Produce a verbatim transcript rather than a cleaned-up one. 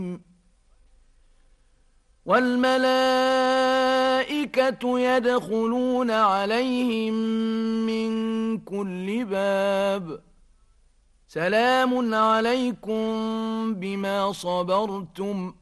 والملائكة يدخلون عليهم من كل باب سلام عليكم بما صبرتم